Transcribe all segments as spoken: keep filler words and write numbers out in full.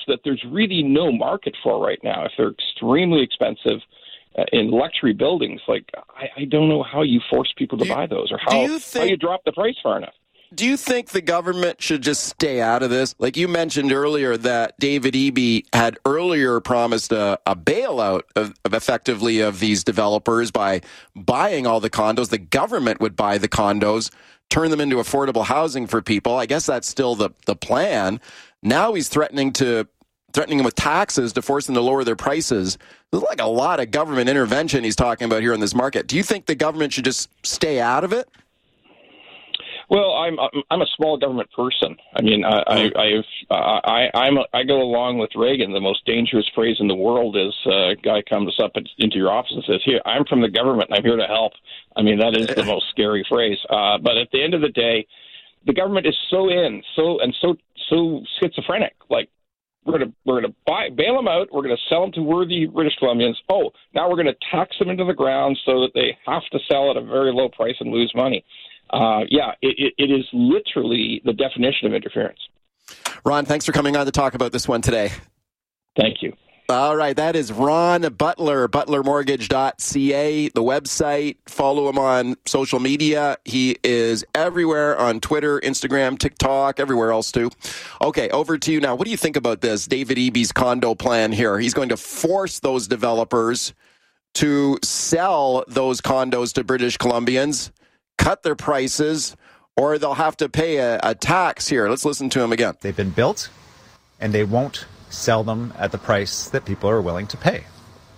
that there's really no market for right now. If they're extremely expensive uh, in luxury buildings, like I, I don't know how you force people to do you, buy those, or how you think, how you drop the price far enough. Do you think the government should just stay out of this? Like you mentioned earlier that David Eby had earlier promised a, a bailout of, of effectively of these developers by buying all the condos. The government would buy the condos, turn them into affordable housing for people. I guess that's still the, the plan. Now he's threatening to threatening them with taxes to force them to lower their prices. There's like a lot of government intervention he's talking about here in this market. Do you think the government should just stay out of it? Well, I'm I'm a small government person. I mean, I I I've, I I'm a, I go along with Reagan. The most dangerous phrase in the world is uh, a guy comes up into your office and says, "Here, I'm from the government and I'm here to help." I mean, that is the most scary phrase. Uh, but at the end of the day, the government is so in, so and so so schizophrenic. Like we're gonna we're gonna buy bail them out. We're gonna sell them to worthy British Columbians. Oh, now we're gonna tax them into the ground so that they have to sell at a very low price and lose money. Uh, yeah, it, it is literally the definition of interference. Ron, thanks for coming on to talk about this one today. Thank you. All right, that is Ron Butler, butler mortgage dot c a, the website. Follow him on social media. He is everywhere on Twitter, Instagram, TikTok, everywhere else too. Okay, over to you now. What do you think about this David Eby's condo plan here? He's going to force those developers to sell those condos to British Columbians, cut their prices, or they'll have to pay a, a tax here. Let's listen to him again. They've been built, and they won't sell them at the price that people are willing to pay.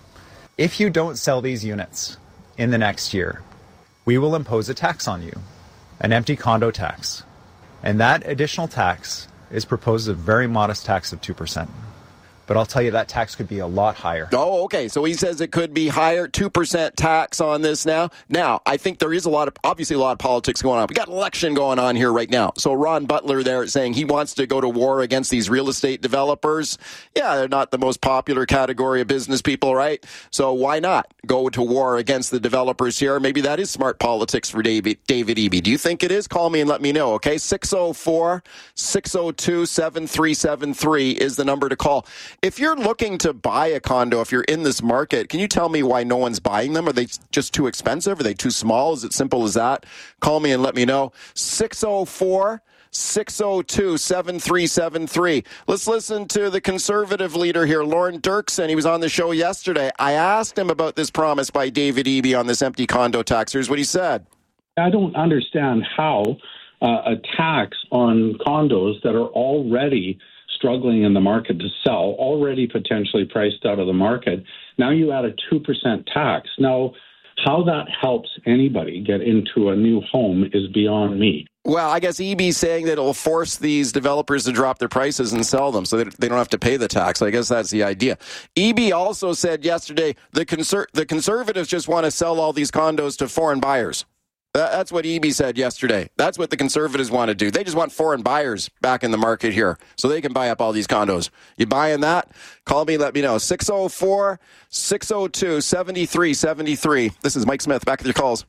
If you don't sell these units in the next year, we will impose a tax on you, an empty condo tax. And that additional tax is proposed a very modest tax of two percent. But I'll tell you, that tax could be a lot higher. Oh, okay. So he says it could be higher, two percent tax on this now. Now, I think there is a lot of, obviously a lot of politics going on. We got an election going on here right now. So Ron Butler there saying he wants to go to war against these real estate developers. Yeah, they're not the most popular category of business people, right? So why not go to war against the developers here? Maybe that is smart politics for David, David Eby. Do you think it is? Call me and let me know, okay? six oh four, six oh two, seven three seven three is the number to call. If you're looking to buy a condo, if you're in this market, can you tell me why no one's buying them? Are they just too expensive? Are they too small? Is it simple as that? Call me and let me know. six oh four, six oh two, seven three seven three. Let's listen to the Conservative leader here, Lorne Dirksen. He was on the show yesterday. I asked him about this promise by David Eby on this empty condo tax. Here's what he said. I don't understand how uh, a tax on condos that are already struggling in the market to sell, already potentially priced out of the market. Now you add a two percent tax. Now, how that helps anybody get into a new home is beyond me. Well, I guess Eby's saying that it'll force these developers to drop their prices and sell them so that they don't have to pay the tax. I guess that's the idea. Eby also said yesterday the conser- the Conservatives just want to sell all these condos to foreign buyers. That's what Eby said yesterday. That's what the Conservatives want to do. They just want foreign buyers back in the market here so they can buy up all these condos. You buying that? Call me, let me know. six oh four, six oh two, seven three seven three. This is Mike Smith. Back with your calls.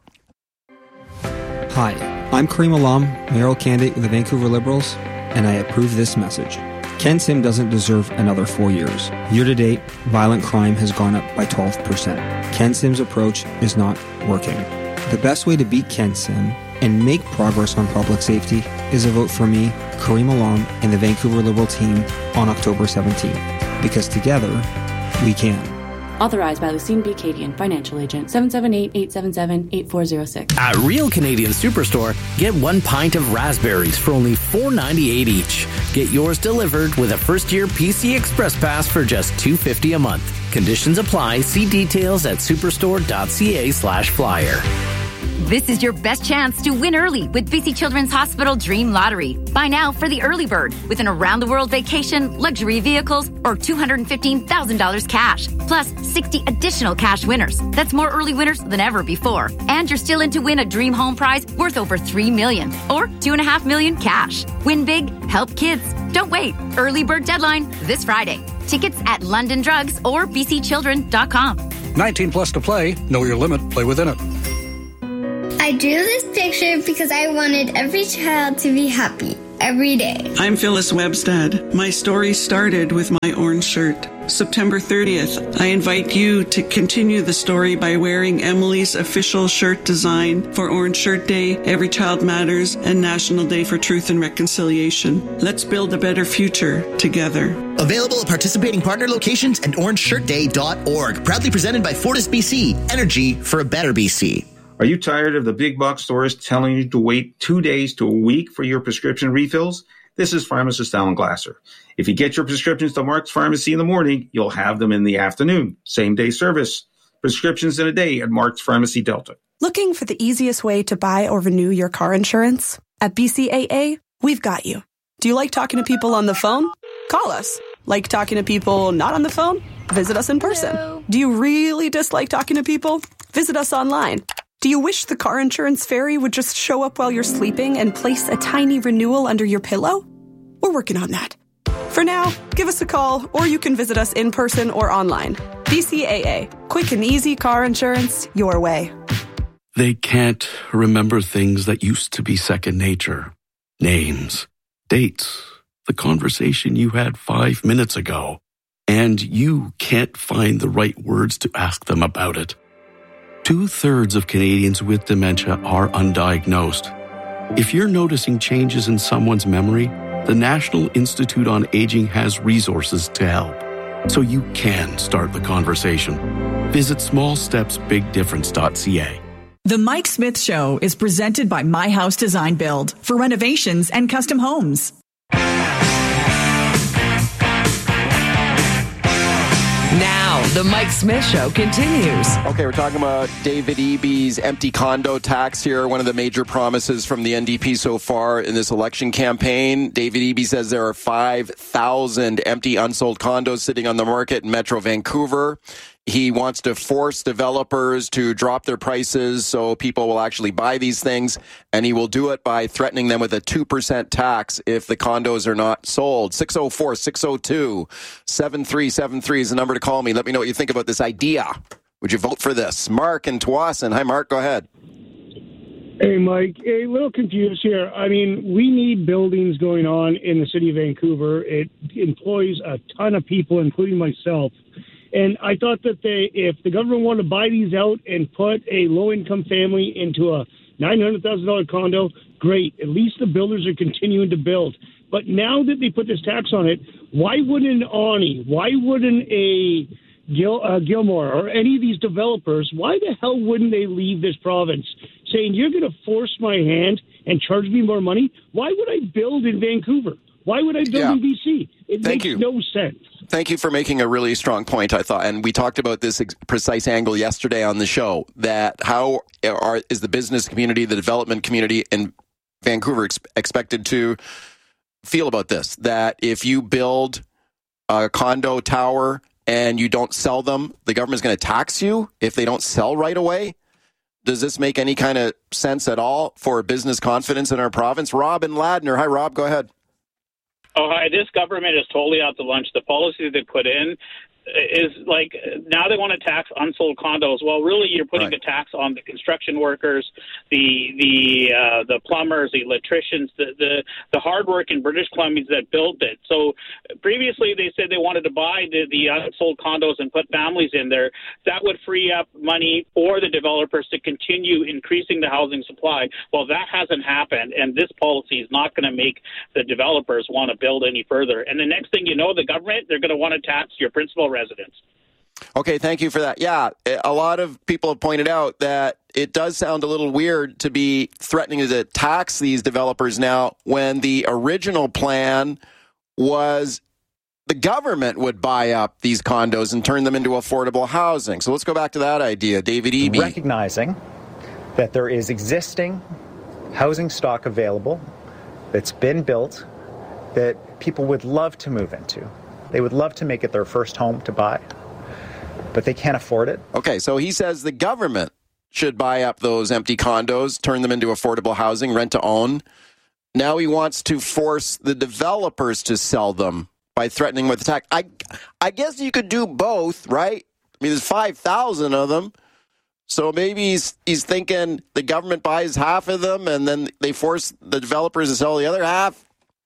Hi, I'm Kareem Alam, mayoral candidate with the Vancouver Liberals, and I approve this message. Ken Sim doesn't deserve another four years. Year to date, violent crime has gone up by twelve percent. Ken Sim's approach is not working. The best way to beat Ken Sim and make progress on public safety is a vote for me, Kareem Alam, and the Vancouver Liberal team on October seventeenth. Because together, we can. Authorized by Lucine B. Cadian, Financial Agent, seven seven eight, eight seven seven, eight four zero six. At Real Canadian Superstore, get one pint of raspberries for only four ninety-eight each. Get yours delivered with a first-year P C Express Pass for just two fifty a month. Conditions apply. See details at superstore.ca slash flyer. This is your best chance to win early with B C Children's Hospital Dream Lottery. Buy now for the early bird with an around-the-world vacation, luxury vehicles, or two hundred fifteen thousand dollars cash, plus sixty additional cash winners. That's more early winners than ever before. And you're still in to win a dream home prize worth over three million dollars or two point five million dollars cash. Win big, help kids. Don't wait. Early bird deadline this Friday. Tickets at London Drugs or b c children dot com. nineteen plus to play. Know your limit. Play within it. I drew this picture because I wanted every child to be happy. every day. I'm Phyllis Webstad. My story started with my orange shirt. September thirtieth, I invite you to continue the story by wearing Emily's official shirt design for Orange Shirt Day, Every Child Matters, and National Day for Truth and Reconciliation. Let's build a better future together. Available at participating partner locations and orange shirt day dot org. Proudly presented by Fortis B C. Energy for a better B C. Are you tired of the big box stores telling you to wait two days to a week for your prescription refills? This is pharmacist Alan Glasser. If you get your prescriptions to Mark's Pharmacy in the morning, you'll have them in the afternoon. Same day service. Prescriptions in a day at Mark's Pharmacy Delta. Looking for the easiest way to buy or renew your car insurance? At B C A A, we've got you. Do you like talking to people on the phone? Call us. Like talking to people not on the phone? Visit us in person. Hello. Do you really dislike talking to people? Visit us online. Do you wish the car insurance fairy would just show up while you're sleeping and place a tiny renewal under your pillow? We're working on that. For now, give us a call, or you can visit us in person or online. B C A A. Quick and easy car insurance your way. They can't remember things that used to be second nature. Names, dates, the conversation you had five minutes ago. And you can't find the right words to ask them about it. Two-thirds of Canadians with dementia are undiagnosed. If you're noticing changes in someone's memory, the National Institute on Aging has resources to help, so you can start the conversation. Visit small steps big difference dot c a. The Mike Smith Show is presented by My House Design Build for renovations and custom homes. Now, the Mike Smith Show continues. Okay, we're talking about David Eby's empty condo tax here, one of the major promises from the N D P so far in this election campaign. David Eby says there are five thousand empty unsold condos sitting on the market in Metro Vancouver. He wants to force developers to drop their prices so people will actually buy these things, and he will do it by threatening them with a two percent tax if the condos are not sold. six oh four, six oh two, seven three seven three is the number to call me. Let me know what you think about this idea. Would you vote for this? Mark in Tsawwassen. Hi, Mark. Go ahead. Hey, Mike. A little confused here. I mean, we need buildings going on in the city of Vancouver. It employs a ton of people, including myself. And I thought that they, if the government wanted to buy these out and put a low-income family into a nine hundred thousand dollars condo, great. At least the builders are continuing to build. But now that they put this tax on it, why wouldn't an Ani, why wouldn't a Gil, uh, Gilmore or any of these developers, why the hell wouldn't they leave this province saying, you're going to force my hand and charge me more money? Why would I build in Vancouver? Why would I build yeah. in B C? It Thank makes you. no sense. Thank you for making a really strong point, I thought. And we talked about this ex- precise angle yesterday on the show, that how are, is the business community, the development community in Vancouver ex- expected to feel about this? That if you build a condo tower and you don't sell them, the government's going to tax you if they don't sell right away? Does this make any kind of sense at all for business confidence in our province? Rob and Ladner. Hi, Rob. Go ahead. Oh, hi. This government is totally out to lunch. The policy they put in is like, now they want to tax unsold condos. Well, really, you're putting right. the tax on the construction workers, the the uh, the plumbers, the electricians, the the, the hardworking British Columbians that built it. So previously, they said they wanted to buy the, the unsold condos and put families in there. That would free up money for the developers to continue increasing the housing supply. Well, that hasn't happened, and this policy is not going to make the developers want to build any further. And the next thing you know, the government, they're going to want to tax your principal residents. Okay, thank you for that. Yeah, a lot of people have pointed out that it does sound a little weird to be threatening to tax these developers now when the original plan was the government would buy up these condos and turn them into affordable housing. So let's go back to that idea. David Eby. Recognizing that there is existing housing stock available that's been built that people would love to move into. They would love to make it their first home to buy, but they can't afford it. Okay, so he says the government should buy up those empty condos, turn them into affordable housing, rent to own. Now he wants to force the developers to sell them by threatening with the tax. I, I guess you could do both, right? I mean, there's five thousand of them. So maybe he's, he's thinking the government buys half of them and then they force the developers to sell the other half.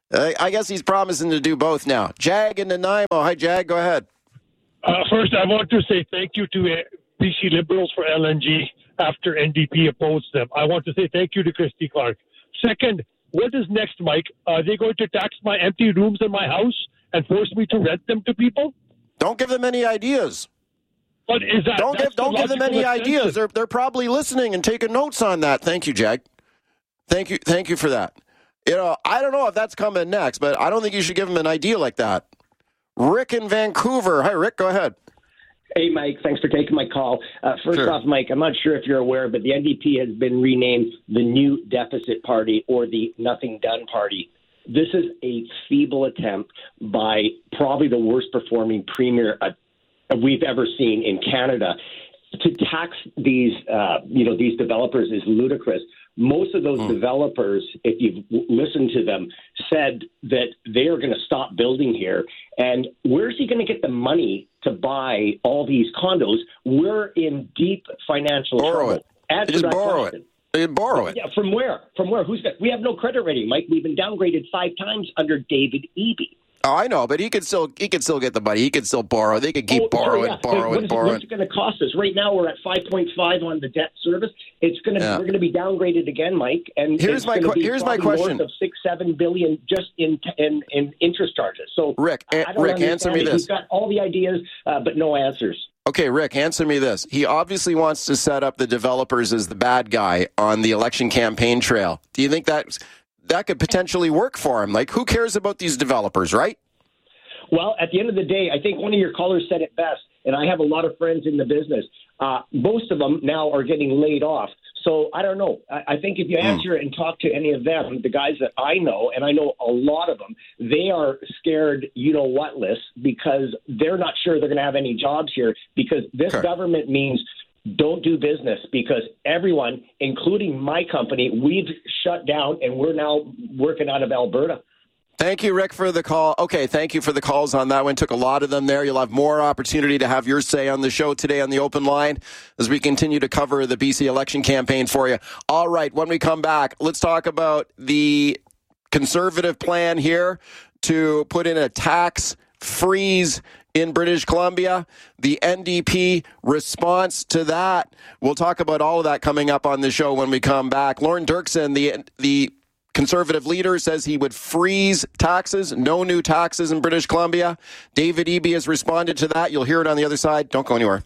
Uh, I guess he's promising to do both now. Jag and Nanaimo. Hi, Jag. Go ahead. Uh, first, I want to say thank you to uh, B C Liberals for L N G after N D P opposed them. I want to say thank you to Christy Clark. Second, what is next, Mike? Are they going to tax my empty rooms in my house and force me to rent them to people? Don't give them any ideas. What is that? Don't give, don't give them any extension. ideas. They're they're probably listening and taking notes on that. Thank you, Jag. Thank you, thank you for that. You know, I don't know if that's coming next, but I don't think you should give them an idea like that. Rick in Vancouver. Hi, Rick. Go ahead. Hey, Mike. Thanks for taking my call. Uh, first Sure. off, Mike, I'm not sure if you're aware, but the N D P has been renamed the New Deficit Party or the Nothing Done Party. This is a feeble attempt by probably the worst performing premier uh, we've ever seen in Canada. To tax these, uh, you know, these developers is ludicrous. Most of those mm. developers, if you've listened to them, said that they are going to stop building here. And where's he going to get the money to buy all these condos? We're in deep financial borrow trouble. It. Answer Just that borrow question. it. They borrow it. Yeah, from where? From where? Who's got? We have no credit rating, Mike. We've been downgraded five times under David Eby. Oh, I know, but he could still he could still get the money. He could still borrow. They could keep Oh, borrowing, sure, yeah. borrowing, what is borrowing. It, what's it going to cost us? Right now, we're at five point five on the debt service. It's going to Yeah. we're going to be downgraded again, Mike. And Here's it's my gonna que- be here's my probably question. North of six, seven billion just in in, in interest charges. So, Rick, I a- don't Rick, understand answer me it. this. He's got all the ideas, uh, but no answers. Okay, Rick, answer me this. He obviously wants to set up the developers as the bad guy on the election campaign trail. Do you think that that could potentially work for him? Like, who cares about these developers, right? Well, at the end of the day, I think one of your callers said it best, and I have a lot of friends in the business. Uh, most of them now are getting laid off. So I don't know. I, I think if you answer it and talk to any of them, the guys that I know, and I know a lot of them, they are scared, you know what, list, because they're not sure they're going to have any jobs here, because this Okay. government means don't do business, because everyone, including my company, we've shut down and we're now working out of Alberta. Thank you, Rick, for the call. Okay, thank you for the calls on that one. Took a lot of them there. You'll have more opportunity to have your say on the show today on the open line as we continue to cover the B C election campaign for you. All right, when we come back, let's talk about the Conservative plan here to put in a tax freeze in British Columbia, the N D P response to that. We'll talk about all of that coming up on the show when we come back. Lorne Dirksen, the the Conservative leader, says he would freeze taxes, no new taxes in British Columbia. David Eby has responded to that. You'll hear it on the other side. Don't go anywhere.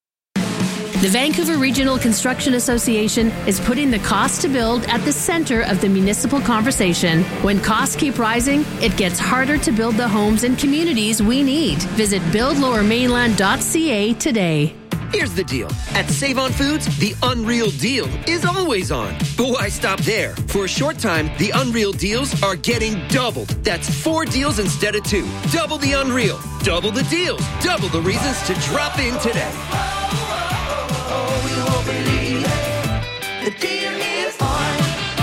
The Vancouver Regional Construction Association is putting the cost to build at the center of the municipal conversation. When costs keep rising, it gets harder to build the homes and communities we need. Visit build lower mainland dot c a today. Here's the deal. At Save On Foods, the Unreal Deal is always on. But why stop there? For a short time, the Unreal Deals are getting doubled. That's four deals instead of two. Double the Unreal. Double the deals. Double the reasons to drop in today. Oh, you won't believe it. The deal is on.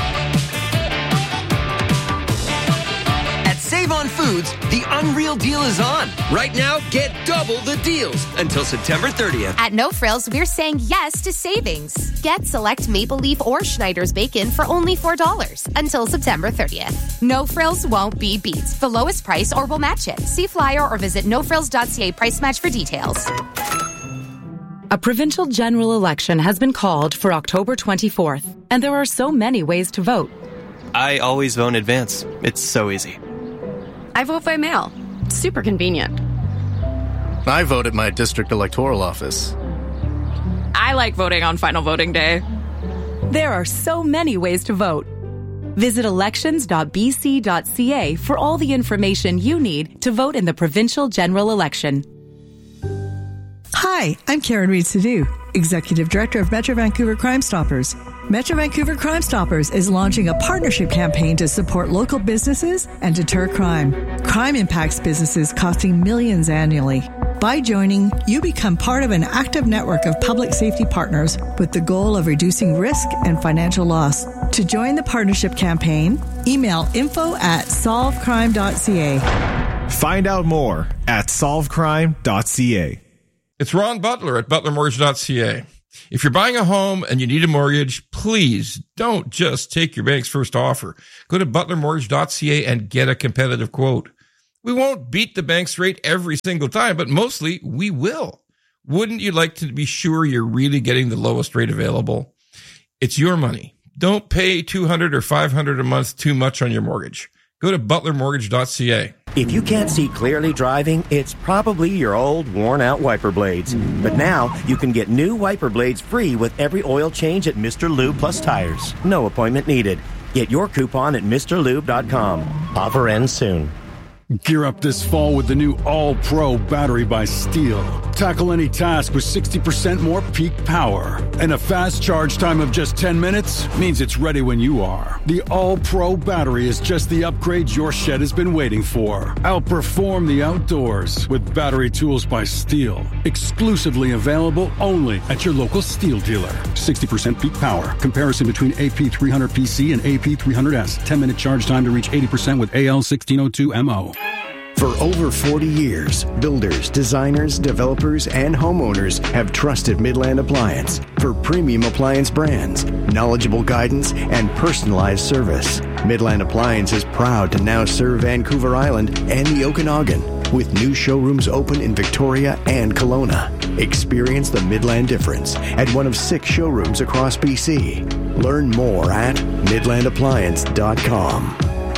At Save On Foods, the Unreal Deal is on. Right now, get double the deals until September thirtieth. At No Frills, we're saying yes to savings. Get select Maple Leaf or Schneider's bacon for only four dollars until September thirtieth. No Frills won't be beat. The lowest price or we'll match it. See flyer or visit no frills dot c a price match for details. A provincial general election has been called for October twenty-fourth, and there are so many ways to vote. I always vote in advance. It's so easy. I vote by mail. It's super convenient. I vote at my district electoral office. I like voting on final voting day. There are so many ways to vote. Visit elections dot b c dot c a for all the information you need to vote in the provincial general election. Hi, I'm Karen Reed Sadu, Executive Director of Metro Vancouver Crime Stoppers. Metro Vancouver Crime Stoppers is launching a partnership campaign to support local businesses and deter crime. Crime impacts businesses costing millions annually. By joining, you become part of an active network of public safety partners with the goal of reducing risk and financial loss. To join the partnership campaign, email info at solve crime dot c a. Find out more at solve crime dot c a. It's Ron Butler at butler mortgage dot c a. If you're buying a home and you need a mortgage, please don't just take your bank's first offer. Go to butler mortgage dot c a and get a competitive quote. We won't beat the bank's rate every single time, but mostly we will. Wouldn't you like to be sure you're really getting the lowest rate available? It's your money. Don't pay two hundred dollars or five hundred dollars a month too much on your mortgage. Go to butler mortgage dot c a. If you can't see clearly driving, it's probably your old, worn-out wiper blades. But now, you can get new wiper blades free with every oil change at Mister Lube Plus Tires. No appointment needed. Get your coupon at Mr Lube dot com. Offer ends soon. Gear up this fall with the new All-Pro battery by Steel. Tackle any task with sixty percent more peak power. And a fast charge time of just ten minutes means it's ready when you are. The All-Pro battery is just the upgrade your shed has been waiting for. Outperform the outdoors with battery tools by Steel. Exclusively available only at your local Steel dealer. sixty percent peak power. Comparison between A P three hundred P C and A P three hundred S. ten minute charge time to reach eighty percent with A L sixteen oh two M O. For over forty years, builders, designers, developers, and homeowners have trusted Midland Appliance for premium appliance brands, knowledgeable guidance, and personalized service. Midland Appliance is proud to now serve Vancouver Island and the Okanagan, with new showrooms open in Victoria and Kelowna. Experience the Midland difference at one of six showrooms across B C. Learn more at midland appliance dot com.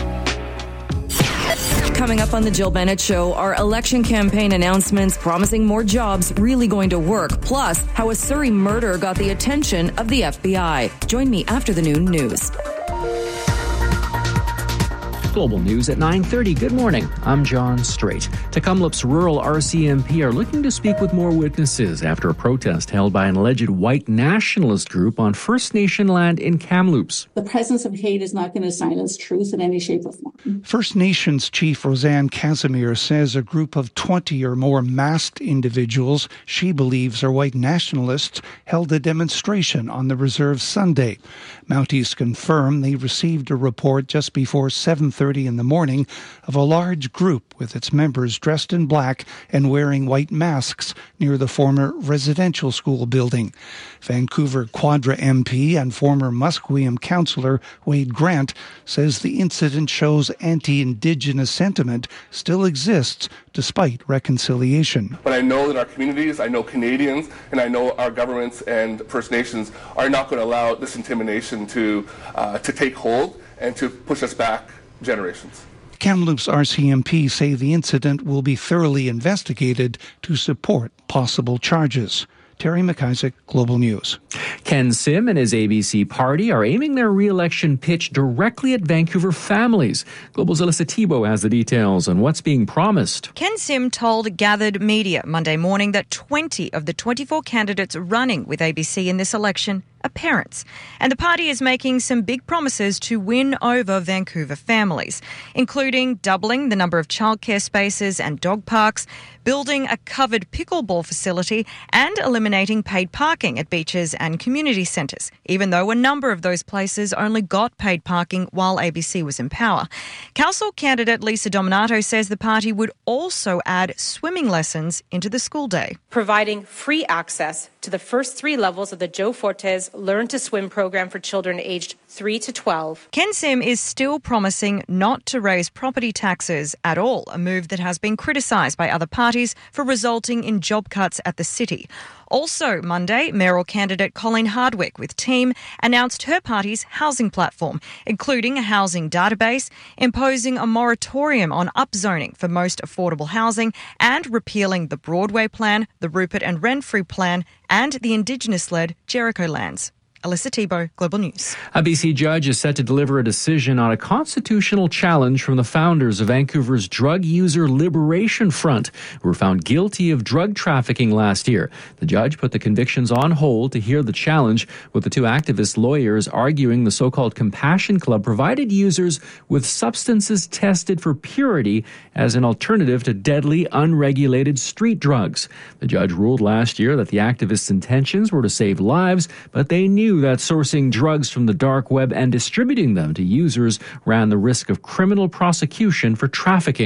Coming up on the Jill Bennett Show, our election campaign announcements promising more jobs really going to work, plus how a Surrey murder got the attention of the F B I. Join me after the noon news. Global News at nine thirty. Good morning. I'm John Strait. Tecumlip's rural R C M P are looking to speak with more witnesses after a protest held by an alleged white nationalist group on First Nation land in Kamloops. The presence of hate is not going to silence truth in any shape or form. First Nations Chief Roseanne Casimir says a group of twenty or more masked individuals she believes are white nationalists held a demonstration on the reserve Sunday. Mounties confirm they received a report just before seven thirty in the morning of a large group with its members dressed in black and wearing white masks near the former residential school building. Vancouver Quadra M P and former Musqueam councillor Wade Grant says the incident shows anti-Indigenous sentiment still exists despite reconciliation. But I know that our communities, I know Canadians, and I know our governments and First Nations are not going to allow this intimidation to uh, to take hold and to push us back generations. Kamloops R C M P say the incident will be thoroughly investigated to support possible charges. Terry McIsaac, Global News. Ken Sim and his A B C party are aiming their re-election pitch directly at Vancouver families. Global's Alyssa Thibault has the details on what's being promised. Ken Sim told Gathered Media Monday morning that twenty of the twenty-four candidates running with A B C in this election are parents. And the party is making some big promises to win over Vancouver families, including doubling the number of childcare spaces and dog parks, building a covered pickleball facility, and eliminating paid parking at beaches and community centres, even though a number of those places only got paid parking while A B C was in power. Council candidate Lisa Dominato says the party would also add swimming lessons into the school day. Providing free access to the first three levels of the Joe Fortes Learn to Swim program for children aged three to twelve. Ken Sim is still promising not to raise property taxes at all, a move that has been criticised by other parties for resulting in job cuts at the city. Also Monday, mayoral candidate Colleen Hardwick with Team announced her party's housing platform, including a housing database, imposing a moratorium on upzoning for most affordable housing, and repealing the Broadway Plan, the Rupert and Renfrew Plan, and the Indigenous-led Jericho lands. Alyssa Thibault, Global News. A B C judge is set to deliver a decision on a constitutional challenge from the founders of Vancouver's Drug User Liberation Front, who were found guilty of drug trafficking last year. The judge put the convictions on hold to hear the challenge, with the two activist lawyers arguing the so-called Compassion Club provided users with substances tested for purity as an alternative to deadly, unregulated street drugs. The judge ruled last year that the activists' intentions were to save lives, but they knew that sourcing drugs from the dark web and distributing them to users ran the risk of criminal prosecution for trafficking.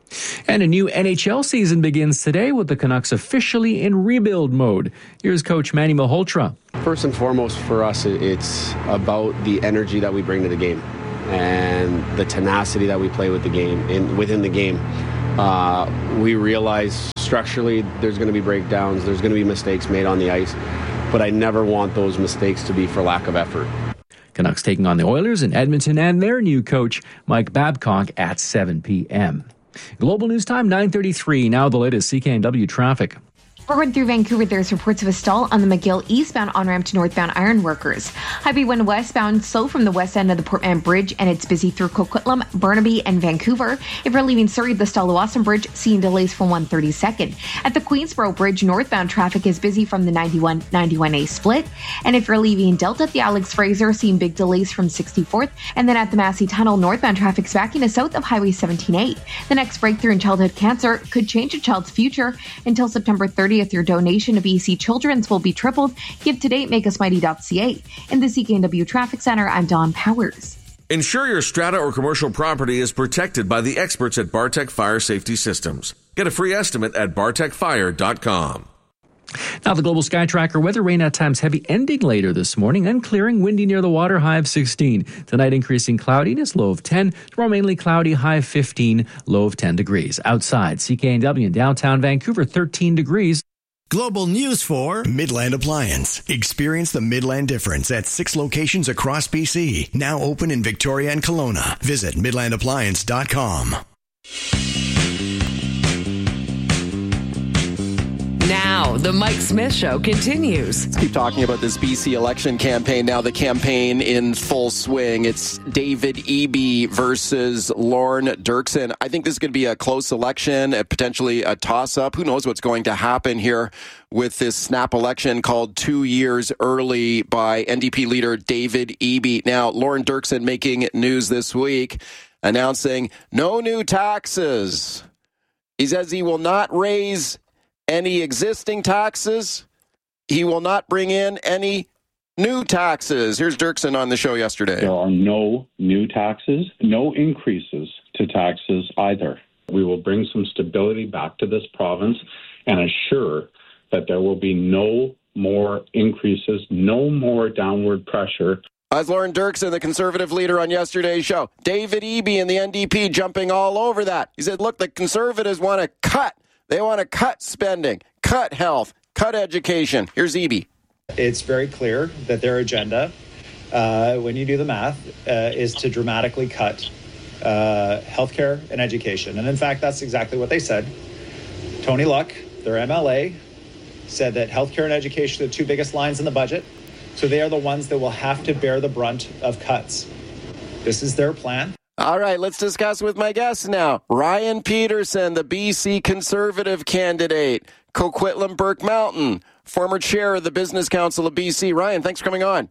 And a new N H L season begins today with the Canucks officially in rebuild mode. Here's Coach Manny Malhotra. First and foremost for us, it's about the energy that we bring to the game and the tenacity that we play with the game in within the game. Uh, we realize structurally there's going to be breakdowns, there's going to be mistakes made on the ice, but I never want those mistakes to be for lack of effort. Canucks taking on the Oilers in Edmonton and their new coach, Mike Babcock, at seven p.m. Global News Time, nine thirty-three. Now the latest C K N W traffic. Forward through Vancouver, there's reports of a stall on the McGill eastbound on-ramp to northbound Ironworkers. Highway one westbound, slow from the west end of the Portman Bridge, and it's busy through Coquitlam, Burnaby, and Vancouver. If you're leaving Surrey, the Stallawasam Bridge, seeing delays from one thirty-second. At the Queensboro Bridge, northbound traffic is busy from the ninety-one ninety-one A split. And if you're leaving Delta at the Alex Fraser, seeing big delays from sixty-fourth. And then at the Massey Tunnel, northbound traffic's backing to south of Highway seventeen A. The next breakthrough in childhood cancer could change a child's future. Until September thirtieth, your donation to B C Children's will be tripled. Give today at make us mighty dot c a. In the C K N W Traffic Center, I'm Dawn Powers. Ensure your strata or commercial property is protected by the experts at Bartech Fire Safety Systems. Get a free estimate at bartech fire dot com. Now the Global Sky Tracker weather, rain at times heavy ending later this morning and clearing, windy near the water, high of sixteen. Tonight increasing cloudiness, low of ten. Tomorrow mainly cloudy, high of fifteen, low of ten degrees. Outside, C K N W in downtown Vancouver, thirteen degrees. Global news for Midland Appliance. Experience the Midland difference at six locations across B C. Now open in Victoria and Kelowna. Visit midland appliance dot com. Now, the Mike Smith Show continues. Let's keep talking about this B C election campaign. Now the campaign in full swing. It's David Eby versus Lorne Dirksen. I think this is going to be a close election, potentially a toss-up. Who knows what's going to happen here with this snap election called two years early by N D P leader David Eby. Now, Lorne Dirksen making news this week, announcing no new taxes. He says he will not raise any existing taxes. He will not bring in any new taxes. Here's Dirksen on the show yesterday. There are no new taxes, no increases to taxes either. We will bring some stability back to this province and assure that there will be no more increases, no more downward pressure. As Lorne Dirksen, the Conservative leader on yesterday's show, David Eby and the N D P jumping all over that. He said, look, the Conservatives want to cut. They want to cut spending, cut health, cut education. Here's Eby. It's very clear that their agenda, uh, when you do the math, uh, is to dramatically cut uh, healthcare and education. And in fact, that's exactly what they said. Tony Luck, their M L A, said that healthcare and education are the two biggest lines in the budget. So they are the ones that will have to bear the brunt of cuts. This is their plan. All right, let's discuss with my guests now. Ryan Peterson, the B C Conservative candidate. Coquitlam Burke Mountain, former chair of the Business Council of B C. Ryan, thanks for coming on.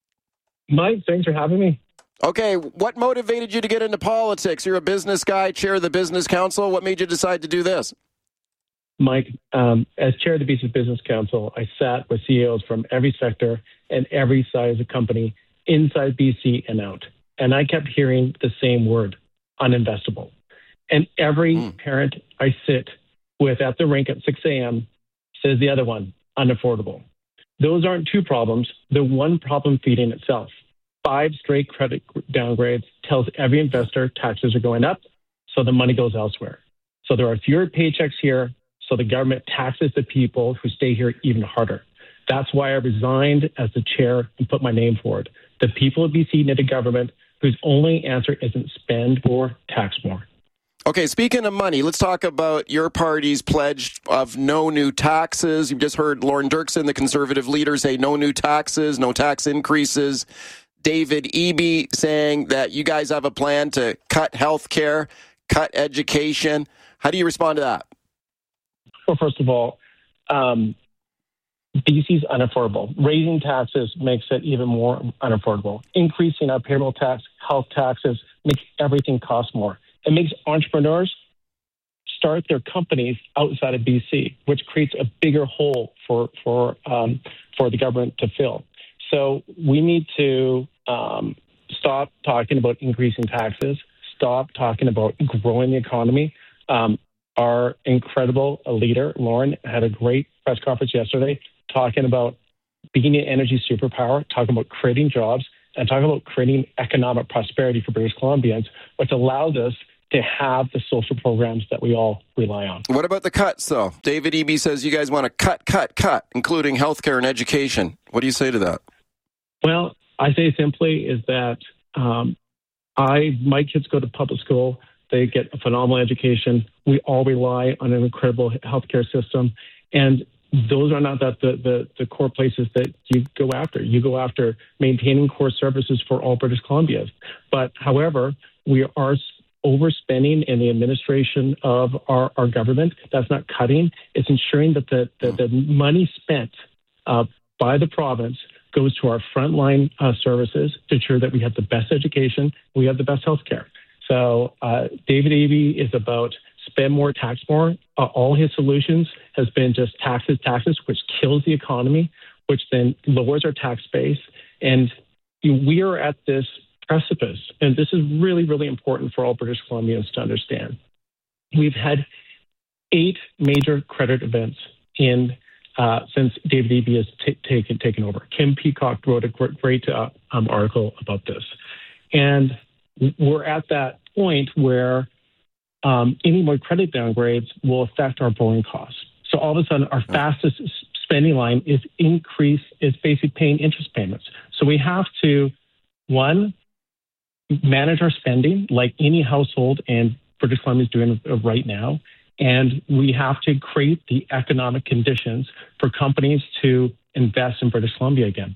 Mike, thanks for having me. Okay, what motivated you to get into politics? You're a business guy, chair of the Business Council. What made you decide to do this? Mike, um, as chair of the B C Business Council, I sat with C E Os from every sector and every size of company inside B C and out. And I kept hearing the same word, uninvestable. And every mm. parent I sit with at the rink at six a.m. says the other one, unaffordable. Those aren't two problems. They're one problem feeding itself. Five straight credit downgrades tells every investor taxes are going up, so the money goes elsewhere. So there are fewer paychecks here, so the government taxes the people who stay here even harder. That's why I resigned as the chair and put my name forward. The people of B C need a government whose only answer isn't spend more, tax more. Okay, speaking of money, let's talk about your party's pledge of no new taxes. You've just heard Lorne Dirksen, the Conservative leader, say no new taxes, no tax increases. David Eby saying that you guys have a plan to cut health care, cut education. How do you respond to that? Well, first of all, um, B C's unaffordable. Raising taxes makes it even more unaffordable. Increasing our payroll tax, health taxes, makes everything cost more. It makes entrepreneurs start their companies outside of B C, which creates a bigger hole for for um, for the government to fill. So we need to um, stop talking about increasing taxes, stop talking about growing the economy. Um, our incredible leader, Lauren, had a great press conference yesterday talking about being an energy superpower, talking about creating jobs, and talking about creating economic prosperity for British Columbians, which allows us to have the social programs that we all rely on. What about the cuts, though? David Eby says you guys want to cut, cut, cut, including healthcare and education. What do you say to that? Well, I say simply is that um, I my kids go to public school. They get a phenomenal education. We all rely on an incredible healthcare system. And those are not that the, the, the core places that you go after. You go after maintaining core services for all British Columbians. But however, we are overspending in the administration of our, our government. That's not cutting. It's ensuring that the, the, the money spent uh, by the province goes to our frontline uh, services to ensure that we have the best education, we have the best health care. So uh, David Eby is about spend more, tax more. Uh, all his solutions has been just taxes, taxes, which kills the economy, which then lowers our tax base. And we are at this precipice, and this is really, really important for all British Columbians to understand. We've had eight major credit events in uh, since David Eby has t- taken taken over. Kim Peacock wrote a great uh, um, article about this, and we're at that point where um, any more credit downgrades will affect our borrowing costs. So all of a sudden, our fastest spending line is increase is basically paying interest payments. So we have to, one, manage our spending like any household in British Columbia is doing right now. And we have to create the economic conditions for companies to invest in British Columbia again.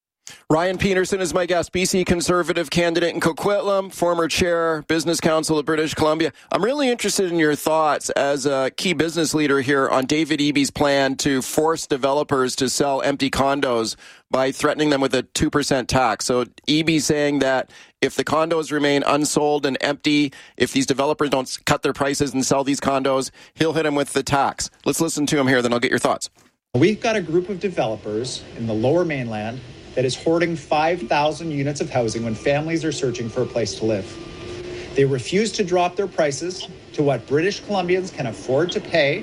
Ryan Peterson is my guest, B C Conservative candidate in Coquitlam, former chair, Business Council of British Columbia. I'm really interested in your thoughts as a key business leader here on David Eby's plan to force developers to sell empty condos by threatening them with a two percent tax. So Eby saying that if the condos remain unsold and empty, if these developers don't cut their prices and sell these condos, he'll hit them with the tax. Let's listen to him here, then I'll get your thoughts. We've got a group of developers in the Lower Mainland that is hoarding five thousand units of housing when families are searching for a place to live. They refuse to drop their prices to what British Columbians can afford to pay.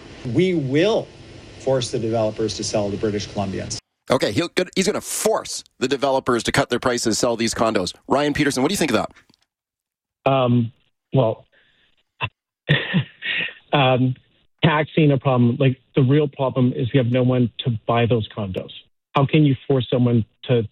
We will force the developers to sell to British Columbians. Okay, he'll, he's going to force the developers to cut their prices, sell these condos. Ryan Peterson, what do you think of that? Um, well, um, taxing a problem, like the real problem is you have no one to buy those condos. How can you force someone to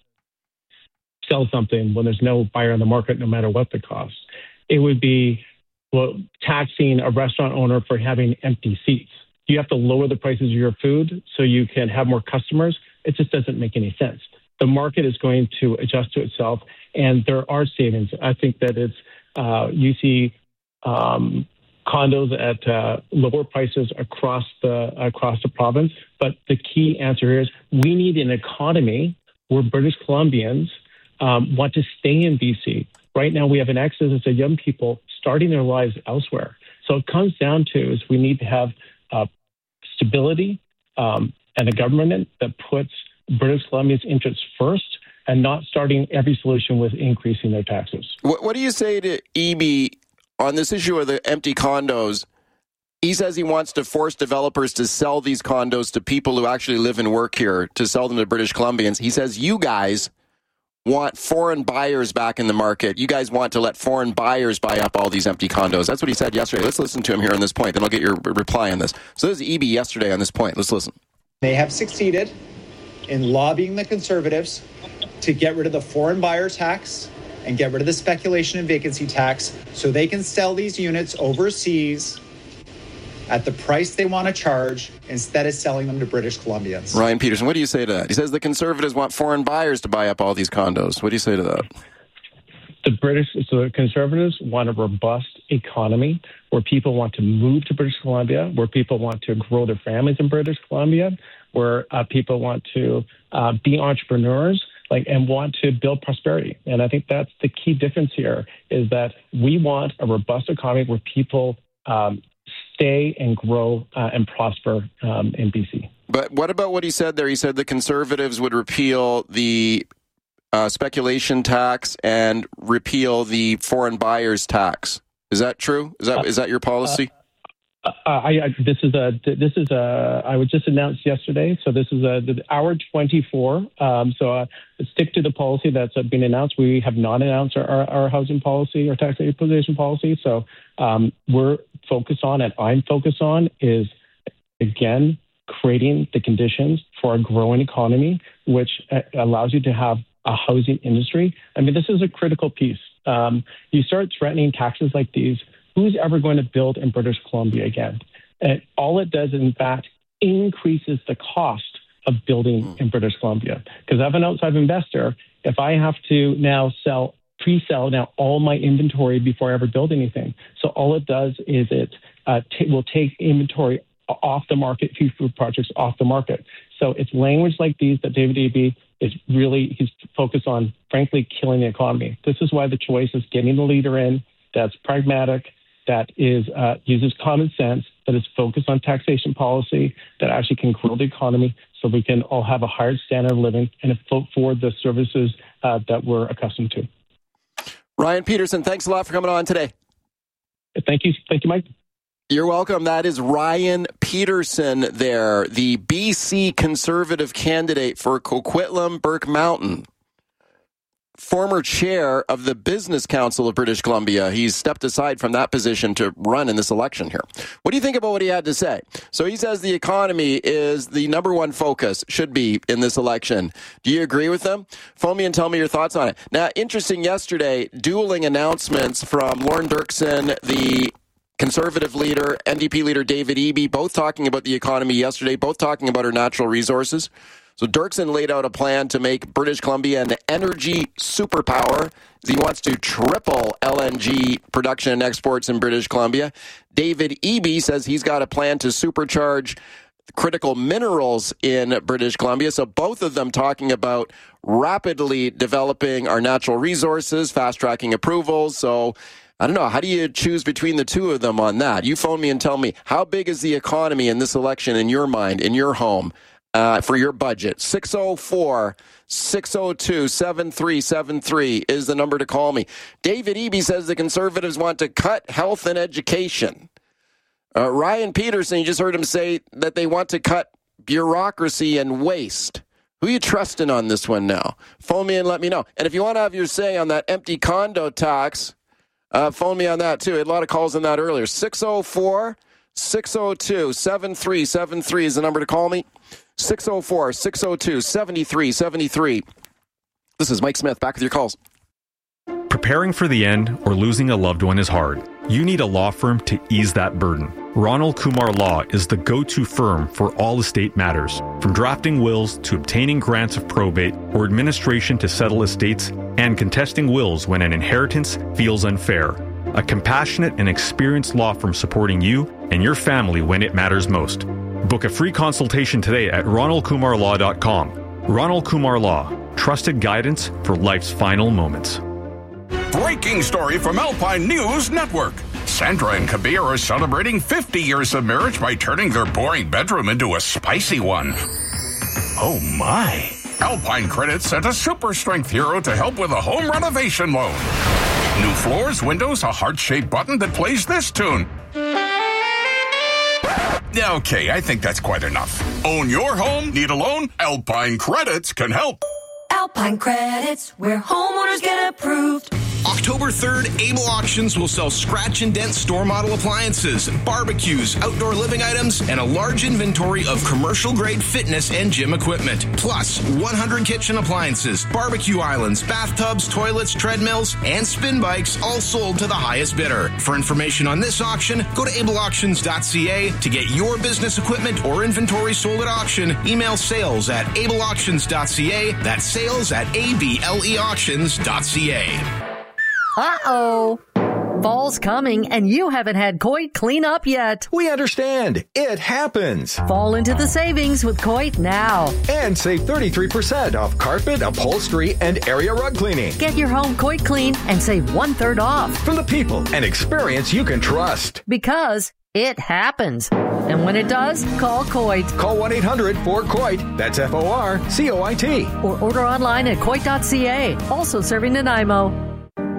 sell something when there's no buyer on the market, no matter what the cost? It would be well, taxing a restaurant owner for having empty seats. You have to lower the prices of your food so you can have more customers. It just doesn't make any sense. The market is going to adjust to itself, and there are savings. I think that it's uh, you see um, condos at uh, lower prices across the across the province. But the key answer here is we need an economy where British Columbians um, want to stay in B C. Right now, we have an exodus of young people starting their lives elsewhere. So it comes down to is we need to have uh, stability um, and a government that puts British Columbia's interests first and not starting every solution with increasing their taxes. What, what do you say to Eby on this issue of the empty condos? He says he wants to force developers to sell these condos to people who actually live and work here, to sell them to British Columbians. He says you guys want foreign buyers back in the market. You guys want to let foreign buyers buy up all these empty condos. That's what he said yesterday. Let's listen to him here on this point, then I'll get your reply on this. So this is Eby yesterday on this point. Let's listen. They have succeeded in lobbying the Conservatives to get rid of the foreign buyer tax and get rid of the speculation and vacancy tax so they can sell these units overseas at the price they want to charge instead of selling them to British Columbians. Ryan Peterson, what do you say to that? He says the Conservatives want foreign buyers to buy up all these condos. What do you say to that? The British, so the Conservatives want a robust economy where people want to move to British Columbia, where people want to grow their families in British Columbia, where uh, people want to uh, be entrepreneurs, like, and want to build prosperity. And I think that's the key difference here is that we want a robust economy where people um, stay and grow uh, and prosper um, in B C. But what about what he said there? He said the Conservatives would repeal the uh, speculation tax and repeal the foreign buyers tax. Is that true? Is that uh, is that your policy? Uh, I, I, this is a, this is a, I was just announced yesterday. So this is a, the hour twenty-four. Um, so uh, stick to the policy that's been announced. We have not announced our, our, our housing policy or tax equalization policy. So um, we're focused on, and I'm focused on, is again, creating the conditions for a growing economy, which allows you to have a housing industry. I mean, this is a critical piece. Um, you start threatening taxes like these, who's ever going to build in British Columbia again? And all it does, in fact, increases the cost of building in British Columbia. Because as an outside investor, if I have to now sell, pre-sell now all my inventory before I ever build anything, so all it does is it uh, t- will take inventory off the market, future projects off the market. So it's language like these that David Eby is really, he's focused on, frankly, killing the economy. This is why the choice is getting the leader in that's pragmatic, that is uh, uses common sense, that is focused on taxation policy, that actually can grow the economy so we can all have a higher standard of living and afford the services uh, that we're accustomed to. Ryan Peterson, thanks a lot for coming on today. Thank you. Thank you, Mike. You're welcome. That is Ryan Peterson there, the B C Conservative candidate for Coquitlam Burke Mountain. Former chair of the Business Council of British Columbia. He's stepped aside from that position to run in this election here. What do you think about what he had to say? So he says the economy is the number one focus, should be, in this election. Do you agree with them? Phone me and tell me your thoughts on it. Now, interesting yesterday, dueling announcements from Lorne Dirksen, the Conservative leader, N D P leader David Eby, both talking about the economy yesterday, both talking about our natural resources. So Dirksen laid out a plan to make British Columbia an energy superpower. He wants to triple L N G production and exports in British Columbia. David Eby says he's got a plan to supercharge critical minerals in British Columbia. So both of them talking about rapidly developing our natural resources, fast-tracking approvals. So I don't know. How do you choose between the two of them on that? You phone me and tell me, how big is the economy in this election in your mind, in your home, uh, for your budget? six oh four, six oh two, seven three seven three is the number to call me. David Eby says the Conservatives want to cut health and education. Uh, Ryan Peterson, you just heard him say that they want to cut bureaucracy and waste. Who are you trusting on this one now? Phone me and let me know. And if you want to have your say on that empty condo tax, Uh, phone me on that, too. I had a lot of calls on that earlier. six oh four, six oh two, seven three seven three is the number to call me. six oh four, six oh two, seven three seven three. This is Mike Smith. Back with your calls. Preparing for the end or losing a loved one is hard. You need a law firm to ease that burden. Ronald Kumar Law is the go-to firm for all estate matters, from drafting wills to obtaining grants of probate or administration to settle estates and contesting wills when an inheritance feels unfair. A compassionate and experienced law firm supporting you and your family when it matters most. Book a free consultation today at ronald kumar law dot com. Ronald Kumar Law, trusted guidance for life's final moments. Breaking story from Alpine News Network. Sandra and Kabir are celebrating fifty years of marriage by turning their boring bedroom into a spicy one. Oh my. Alpine Credit sent a super strength hero to help with a home renovation loan. New floors, windows, a heart-shaped button that plays this tune. Okay, I think that's quite enough. Own your home? Need a loan? Alpine Credits can help. Alpine Credits, where homeowners get approved. October third, Able Auctions will sell scratch and dent store model appliances, barbecues, outdoor living items, and a large inventory of commercial grade fitness and gym equipment. Plus, one hundred kitchen appliances, barbecue islands, bathtubs, toilets, treadmills, and spin bikes, all sold to the highest bidder. For information on this auction, go to able auctions dot c a to get your business equipment or inventory sold at auction. Email sales at able auctions dot c a. That's sales at able auctions dot c a. Uh-oh. Fall's coming, and you haven't had Coit clean up yet. We understand. It happens. Fall into the savings with Coit now. And save thirty-three percent off carpet, upholstery, and area rug cleaning. Get your home Coit clean and save one-third off. From the people and experience you can trust. Because it happens. And when it does, call Coit. Call one eight hundred four C O I T. That's F O R C O I T. Or order online at coit dot c a. Also serving Nanaimo.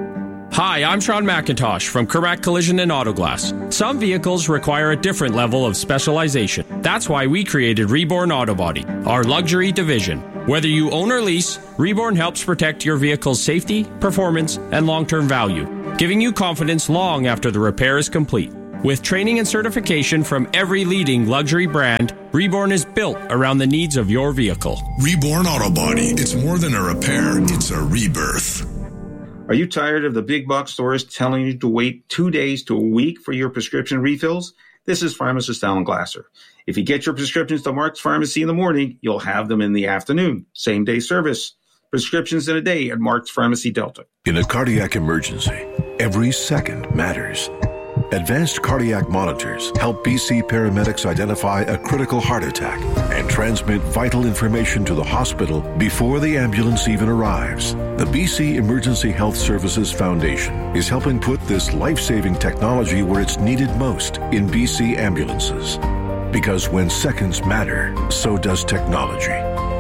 Hi, I'm Sean McIntosh from Kermac Collision and Auto Glass. Some vehicles require a different level of specialization. That's why we created Reborn Auto Body, our luxury division. Whether you own or lease, Reborn helps protect your vehicle's safety, performance, and long-term value, giving you confidence long after the repair is complete. With training and certification from every leading luxury brand, Reborn is built around the needs of your vehicle. Reborn Auto Body. It's more than a repair, it's a rebirth. Are you tired of the big box stores telling you to wait two days to a week for your prescription refills? This is pharmacist Alan Glasser. If you get your prescriptions to Mark's Pharmacy in the morning, you'll have them in the afternoon. Same day service. Prescriptions in a day at Mark's Pharmacy Delta. In a cardiac emergency, every second matters. Advanced cardiac monitors help B C paramedics identify a critical heart attack and transmit vital information to the hospital before the ambulance even arrives. The B C Emergency Health Services Foundation is helping put this life-saving technology where it's needed most in B C ambulances. Because when seconds matter, so does technology.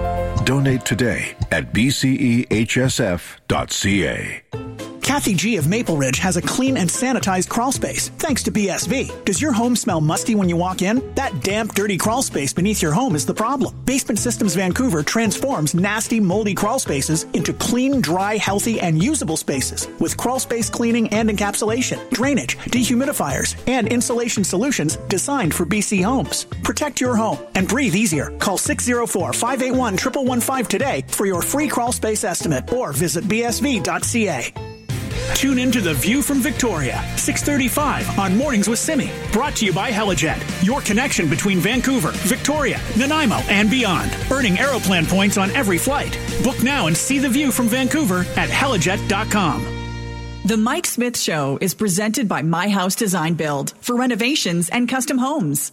Donate today at b c e h s f dot c a. Kathy G. of Maple Ridge has a clean and sanitized crawl space, thanks to B S V. Does your home smell musty when you walk in? That damp, dirty crawl space beneath your home is the problem. Basement Systems Vancouver transforms nasty, moldy crawl spaces into clean, dry, healthy, and usable spaces with crawl space cleaning and encapsulation, drainage, dehumidifiers, and insulation solutions designed for B C homes. Protect your home and breathe easier. Call six oh four, five eight one, one one one five today for your free crawl space estimate or visit b s v dot c a. Tune in to The View from Victoria, six thirty-five on Mornings with Simi. Brought to you by Helijet, your connection between Vancouver, Victoria, Nanaimo, and beyond. Earning Aeroplan points on every flight. Book now and see the view from Vancouver at helijet dot com. The Mike Smith Show is presented by My House Design Build for renovations and custom homes.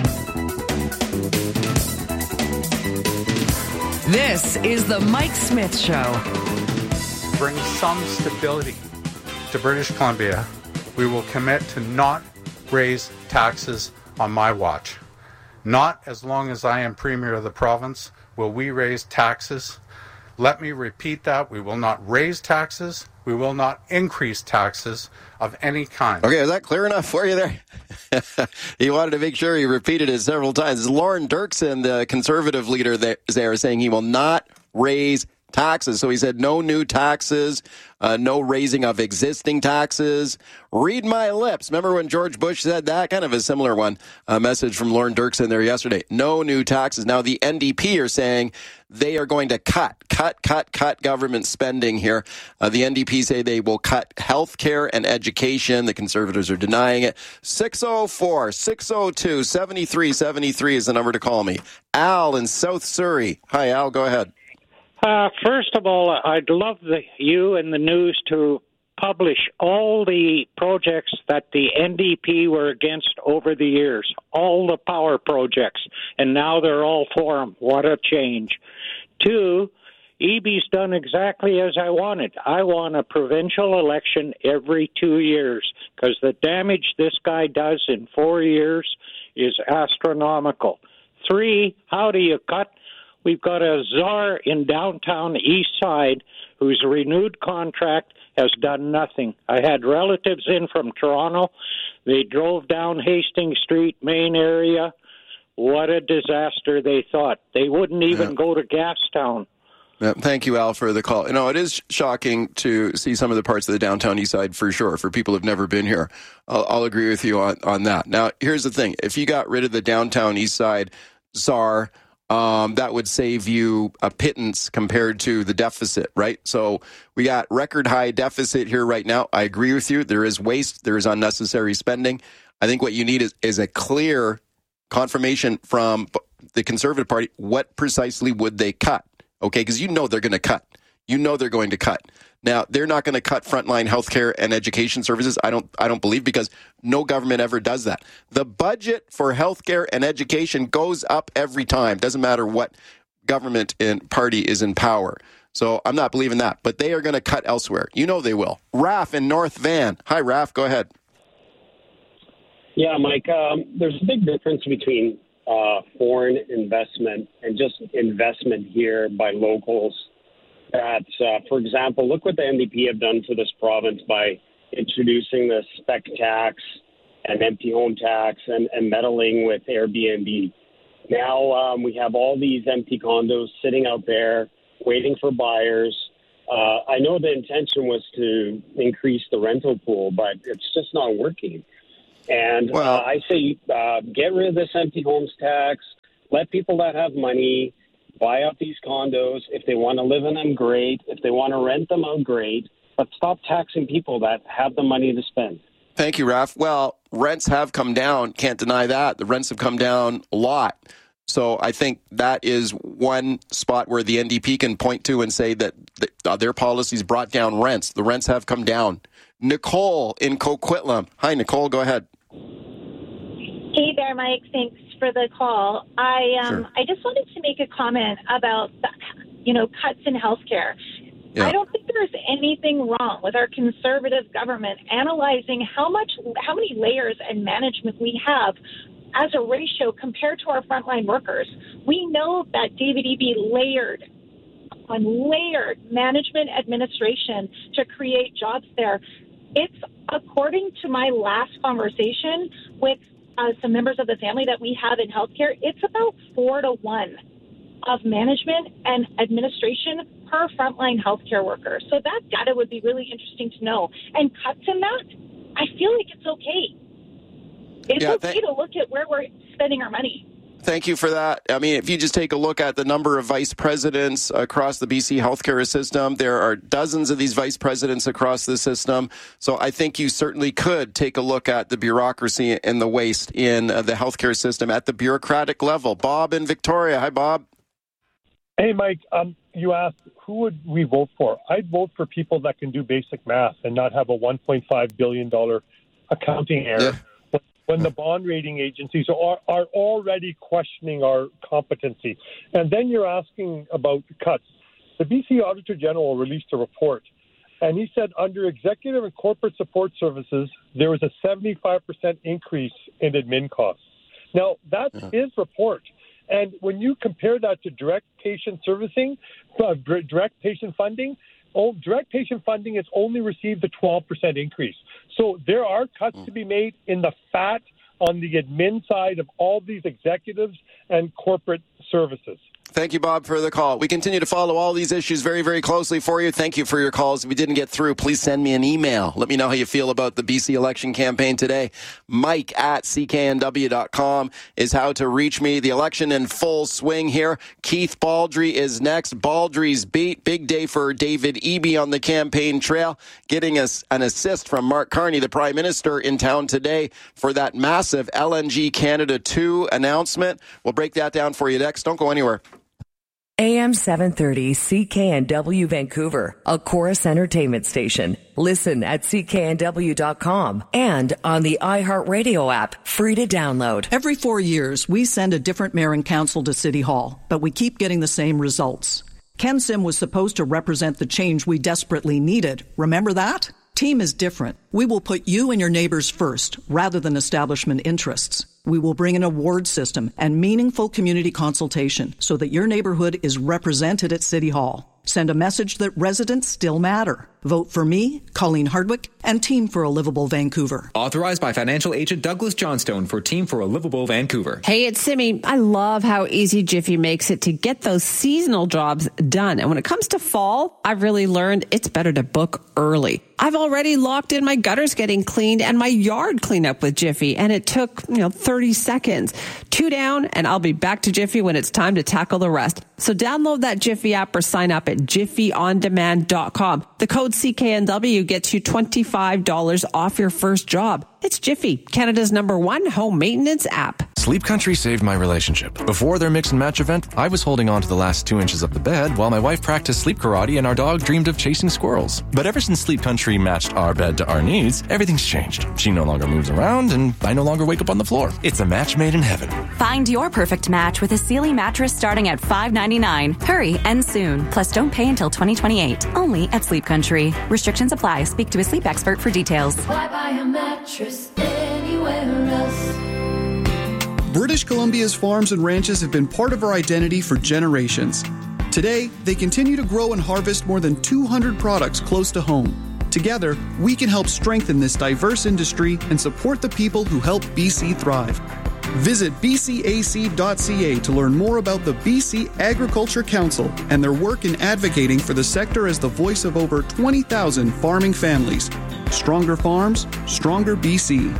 This is the Mike Smith Show. Bring some stability to British Columbia. We will commit to not raise taxes on my watch. Not as long as I am Premier of the province will we raise taxes. Let me repeat that. We will not raise taxes. We will not increase taxes of any kind. Okay, is that clear enough for you there? He wanted to make sure he repeated it several times. Lauren Dirksen, the Conservative leader there, there saying he will not raise taxes. So he said no new taxes, uh, no raising of existing taxes. Read my lips. Remember when George Bush said that? Kind of a similar one. A message from Lauren Dirksen there yesterday. No new taxes. Now the N D P are saying they are going to cut, cut, cut, cut government spending here. Uh, the N D P say they will cut health care and education. The Conservatives are denying it. six oh four, six oh two, seven three seven three is the number to call me. Al in South Surrey. Hi, Al. Go ahead. Uh, first of all, I'd love the, you and the news to publish all the projects that the N D P were against over the years, all the power projects, and now they're all for them. What a change. Two, E B's done exactly as I wanted. I want a provincial election every two years because the damage this guy does in four years is astronomical. Three, how do you cut? We've got a czar in downtown East Side whose renewed contract has done nothing. I had relatives in from Toronto. They drove down Hastings Street, main area. What a disaster, they thought. They wouldn't even yeah. go to Gastown. Yeah, thank you, Al, for the call. You know, it is shocking to see some of the parts of the downtown East Side, for sure, for people who've never been here. I'll, I'll agree with you on, on that. Now, here's the thing. If you got rid of the downtown East Side czar, Um, that would save you a pittance compared to the deficit, right? So we got record high deficit here right now. I agree with you. There is waste. There is unnecessary spending. I think what you need is, is a clear confirmation from the Conservative Party. What precisely would they cut? Okay, because you know they're going to cut. You know they're going to cut. Now, they're not going to cut frontline healthcare and education services. I don't I don't believe, because no government ever does that. The budget for healthcare and education goes up every time. Doesn't matter what government and party is in power. So I'm not believing that. But they are going to cut elsewhere. You know they will. Raf in North Van. Hi, Raf. Go ahead. Yeah, Mike, um, there's a big difference between uh, foreign investment and just investment here by locals that, uh, for example, look what the N D P have done for this province by introducing the spec tax and empty home tax and, and meddling with Airbnb. Now um, we have all these empty condos sitting out there waiting for buyers. Uh, I know the intention was to increase the rental pool, but it's just not working. And well, uh, I say uh, get rid of this empty homes tax. Let people that have money buy up these condos. If they want to live in them, great. If they want to rent them out, great. But stop taxing people that have the money to spend. Thank you, Raf. Well, rents have come down. Can't deny that. The rents have come down a lot. So I think that is one spot where the N D P can point to and say that th- uh, their policies brought down rents. The rents have come down. Nicole in Coquitlam. Hi, Nicole. Go ahead. Hey there, Mike. Thanks for the call. I um, sure. I just wanted to make a comment about the, you know, cuts in healthcare. Yeah. I don't think there's anything wrong with our conservative government analyzing how much, how many layers and management we have as a ratio compared to our frontline workers. We know that David Eby layered on layered management administration to create jobs there. It's, according to my last conversation with uh, some members of the family that we have in healthcare, it's about four to one of management and administration per frontline healthcare worker. So that data would be really interesting to know. And cuts in that, I feel like it's okay. It's yeah, okay th- to look at where we're spending our money. Thank you for that. I mean, if you just take a look at the number of vice presidents across the B C healthcare system, there are dozens of these vice presidents across the system. So I think you certainly could take a look at the bureaucracy and the waste in the healthcare system at the bureaucratic level. Bob in Victoria. Hi, Bob. Hey, Mike. Um, you asked who would we vote for? I'd vote for people that can do basic math and not have a one point five billion dollars accounting error. Yeah. When the bond rating agencies are, are already questioning our competency. And then you're asking about cuts. The B C Auditor General released a report, and he said under executive and corporate support services, there was a seventy-five percent increase in admin costs. Now, that's yeah. his report. And when you compare that to direct patient servicing, uh, direct patient funding, oh, direct patient funding has only received a twelve percent increase. So there are cuts to be made in the fat on the admin side of all these executives and corporate services. Thank you, Bob, for the call. We continue to follow all these issues very, very closely for you. Thank you for your calls. If we didn't get through, please send me an email. Let me know how you feel about the B C election campaign today. Mike at C K N W dot com is how to reach me. The election in full swing here. Keith Baldry is next. Baldry's beat. Big day for David Eby on the campaign trail, getting us an assist from Mark Carney, the Prime Minister, in town today for that massive L N G Canada two announcement. We'll break that down for you next. Don't go anywhere. A M seven thirty C K N W Vancouver, a Chorus Entertainment station. Listen at C K N W dot com and on the iHeartRadio app, free to download. Every four years, we send a different mayor and council to City Hall, but we keep getting the same results. Ken Sim was supposed to represent the change we desperately needed. Remember that? Team is different. We will put you and your neighbors first, rather than establishment interests. We will bring an award system and meaningful community consultation so that your neighborhood is represented at City Hall. Send a message that residents still matter. Vote for me, Colleen Hardwick, and Team for a Livable Vancouver. Authorized by financial agent Douglas Johnstone for Team for a Livable Vancouver. Hey, it's Simi. I love how easy Jiffy makes it to get those seasonal jobs done. And when it comes to fall, I've really learned it's better to book early. I've already locked in my gutters getting cleaned and my yard cleanup with Jiffy, and it took, you know, thirty seconds. Two down, and I'll be back to Jiffy when it's time to tackle the rest. So download that Jiffy app or sign up at jiffy on demand dot com. The code C K N W gets you twenty-five dollars off your first job. It's Jiffy, Canada's number one home maintenance app. Sleep Country saved my relationship. Before their mix and match event, I was holding on to the last two inches of the bed while my wife practiced sleep karate and our dog dreamed of chasing squirrels. But ever since Sleep Country matched our bed to our needs, everything's changed. She no longer moves around and I no longer wake up on the floor. It's a match made in heaven. Find your perfect match with a Sealy mattress starting at five ninety-nine. Hurry and soon. Plus, don't pay until twenty twenty-eight. Only at Sleep Country. Restrictions apply. Speak to a sleep expert for details. Why buy a mattress anywhere else? British Columbia's farms and ranches have been part of our identity for generations. Today, they continue to grow and harvest more than two hundred products close to home. Together, we can help strengthen this diverse industry and support the people who help B C thrive. Visit b c a c dot c a to learn more about the B C Agriculture Council and their work in advocating for the sector as the voice of over twenty thousand farming families. Stronger farms, stronger B C.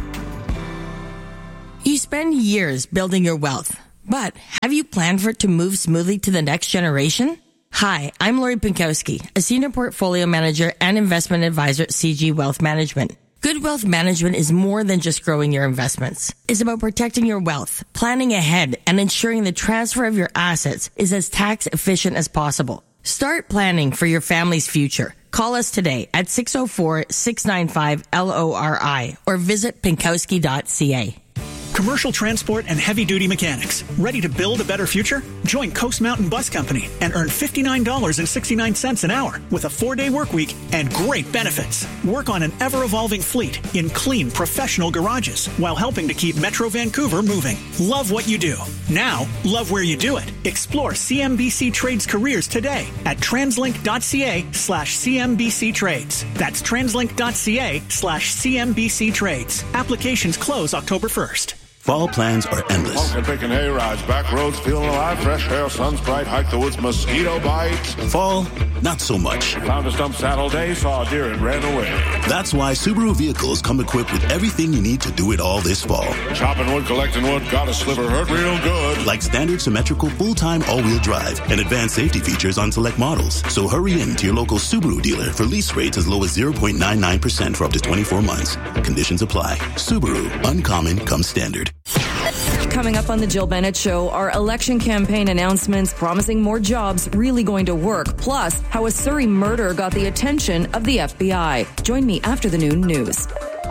You spend years building your wealth, but have you planned for it to move smoothly to the next generation? Hi, I'm Lori Pinkowski, a senior portfolio manager and investment advisor at C G Wealth Management. Good wealth management is more than just growing your investments. It's about protecting your wealth, planning ahead, and ensuring the transfer of your assets is as tax efficient as possible. Start planning for your family's future. Call us today at six oh four, six nine five, L O R I or visit pinkowski dot c a. Commercial transport and heavy-duty mechanics. Ready to build a better future? Join Coast Mountain Bus Company and earn fifty-nine dollars and sixty-nine cents an hour with a four-day work week and great benefits. Work on an ever-evolving fleet in clean, professional garages while helping to keep Metro Vancouver moving. Love what you do. Now, love where you do it. Explore C M B C Trades careers today at translink dot c a slash C M B C Trades. That's translink dot c a slash C M B C Trades. Applications close October first. Fall plans are endless. Pumpkin picking hay rides, back roads feeling alive, fresh air, sun's bright, hike the woods, mosquito bites. Fall, not so much. Found a stump saddle day, saw a deer and ran away. That's why Subaru vehicles come equipped with everything you need to do it all this fall. Chopping wood, collecting wood, got a sliver, hurt real good. Like standard symmetrical full-time all-wheel drive and advanced safety features on select models. So hurry in to your local Subaru dealer for lease rates as low as zero point nine nine percent for up to twenty-four months. Conditions apply. Subaru, uncommon comes standard. Coming up on the Jill Bennett Show, our election campaign announcements promising more jobs really going to work, plus how a Surrey murder got the attention of the F B I. Join me after the noon news.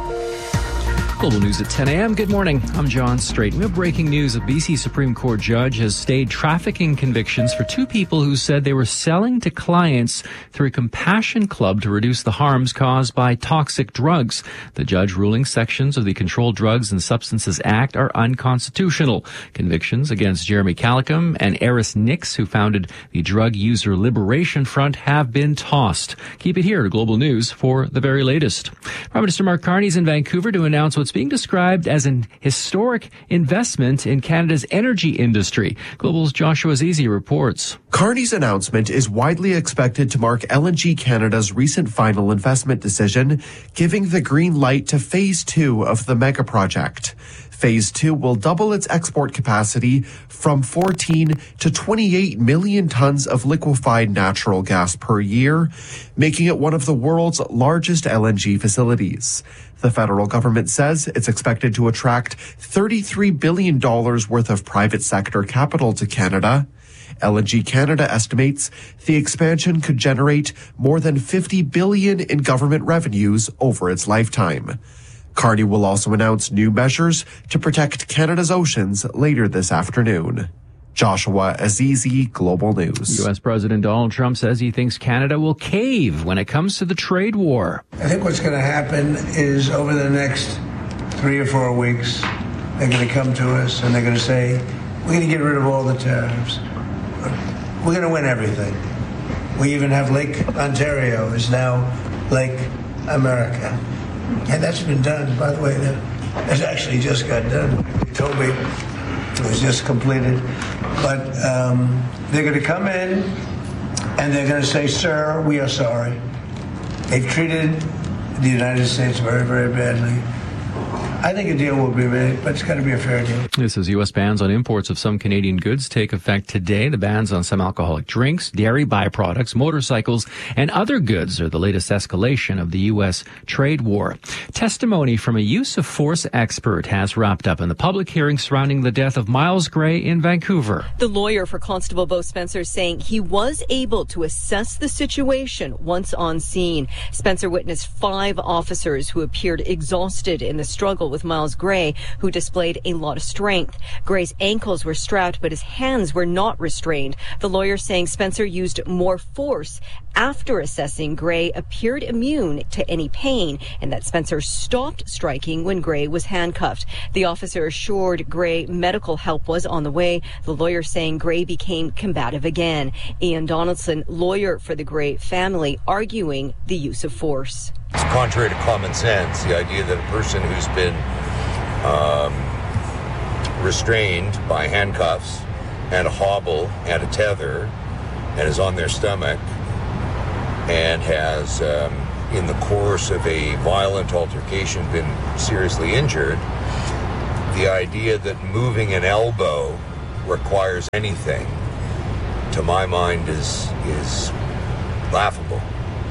Global News at ten a.m. Good morning. I'm John Straight. We have breaking news. A B C Supreme Court judge has stayed trafficking convictions for two people who said they were selling to clients through a compassion club to reduce the harms caused by toxic drugs. The judge ruling sections of the Controlled Drugs and Substances Act are unconstitutional. Convictions against Jeremy Calicum and Eris Nix, who founded the Drug User Liberation Front, have been tossed. Keep it here to Global News for the very latest. Prime Minister Mark Carney is in Vancouver to announce what's being described as an historic investment in Canada's energy industry. Global's Joshua Zizi reports. Carney's announcement is widely expected to mark L N G Canada's recent final investment decision, giving the green light to Phase two of the mega project. Phase two will double its export capacity from fourteen to twenty-eight million tons of liquefied natural gas per year, making it one of the world's largest L N G facilities. The federal government says it's expected to attract thirty-three billion dollars worth of private sector capital to Canada. L N G Canada estimates the expansion could generate more than fifty billion dollars in government revenues over its lifetime. Carney will also announce new measures to protect Canada's oceans later this afternoon. Joshua Azizi, Global News. U S. President Donald Trump says he thinks Canada will cave when it comes to the trade war. I think what's going to happen is over the next three or four weeks, they're going to come to us and they're going to say, we're going to get rid of all the tariffs. We're going to win everything. We even have Lake Ontario is now Lake America. And that's been done, by the way, that actually just got done. They told me it was just completed. But um, they're going to come in and they're going to say, sir, we are sorry. They've treated the United States very, very badly. I think a deal will be made, but it's got to be a fair deal. This is U S bans on imports of some Canadian goods take effect today. The bans on some alcoholic drinks, dairy byproducts, motorcycles, and other goods are the latest escalation of the U S trade war. Testimony from a use of force expert has wrapped up in the public hearing surrounding the death of Miles Gray in Vancouver. The lawyer for Constable Bo Spencer saying he was able to assess the situation once on scene. Spencer witnessed five officers who appeared exhausted in the struggle physical with Miles Gray, who displayed a lot of strength. Gray's ankles were strapped, but his hands were not restrained. The lawyer saying Spencer used more force after assessing Gray appeared immune to any pain and that Spencer stopped striking when Gray was handcuffed. The officer assured Gray medical help was on the way. The lawyer saying Gray became combative again. Ian Donaldson, lawyer for the Gray family, arguing the use of force. It's contrary to common sense, the idea that a person who's been um, restrained by handcuffs and a hobble and a tether and is on their stomach and has, um, in the course of a violent altercation, been seriously injured, the idea that moving an elbow requires anything, to my mind, is is laughable.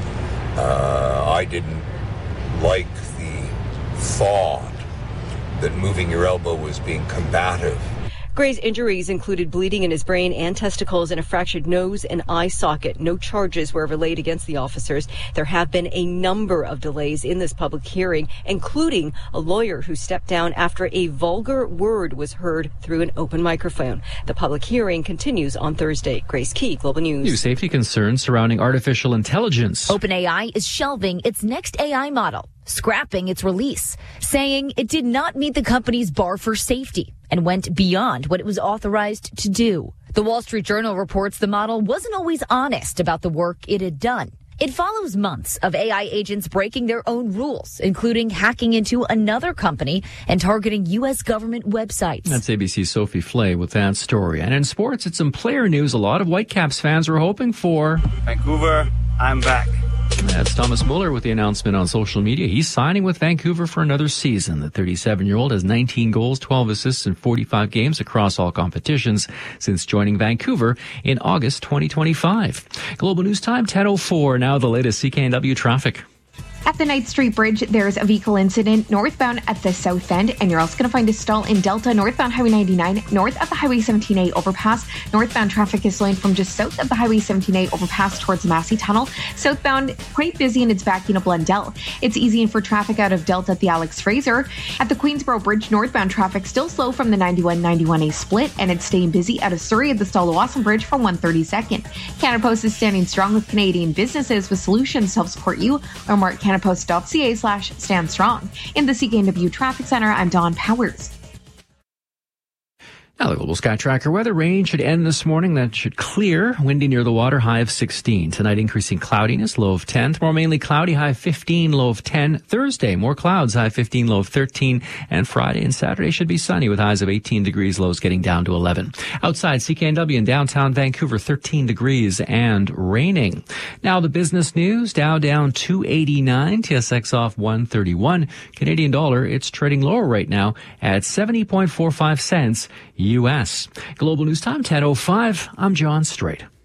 Uh, I didn't like the thought that moving your elbow was being combative. Gray's injuries included bleeding in his brain and testicles and a fractured nose and eye socket. No charges were ever laid against the officers. There have been a number of delays in this public hearing, including a lawyer who stepped down after a vulgar word was heard through an open microphone. The public hearing continues on Thursday. Grace Key, Global News. New safety concerns surrounding artificial intelligence. OpenAI is shelving its next A I model, scrapping its release, saying it did not meet the company's bar for safety and went beyond what it was authorized to do. The Wall Street Journal reports the model wasn't always honest about the work it had done. It follows months of A I agents breaking their own rules, including hacking into another company and targeting U S government websites. That's A B C's Sophie Flay with that story. And in sports, it's some player news a lot of Whitecaps fans were hoping for. Vancouver, I'm back. That's Thomas Muller with the announcement on social media. He's signing with Vancouver for another season. The thirty-seven-year-old has nineteen goals, twelve assists in forty-five games across all competitions since joining Vancouver in August twenty twenty-five. Global News Time, ten oh four. Now the latest C K N W traffic. At the Ninth Street Bridge, there's a vehicle incident northbound at the south end, and you're also going to find a stall in Delta, northbound Highway ninety-nine, north of the Highway seventeen A overpass. Northbound traffic is slowing from just south of the Highway seventeen A overpass towards the Massey Tunnel. Southbound, quite busy, and it's backing up Blundell. It's easing for traffic out of Delta at the Alex Fraser. At the Queensboro Bridge, northbound traffic still slow from the ninety-one ninety-one A split, and it's staying busy out of Surrey at the Stallawasam Bridge from one thirty-second. Canada Post is standing strong with Canadian businesses with solutions to help support you. Learn more at canadapost.ca slash stand strong. In the C K N W Traffic Center, I'm Dawn Powers. Now the Global Sky Tracker weather. Rain should end this morning. That should clear. Windy near the water, high of sixteen. Tonight increasing cloudiness, low of ten. Tomorrow mainly cloudy, high of fifteen, low of ten. Thursday, more clouds, high of fifteen, low of thirteen. And Friday and Saturday should be sunny with highs of eighteen degrees, lows getting down to eleven. Outside C K N W in downtown Vancouver, thirteen degrees and raining. Now the business news. Dow down two eighty-nine. T S X off one thirty-one. Canadian dollar, it's trading lower right now at seventy point four five cents U S. Global News Time, ten oh five. I'm John Strait.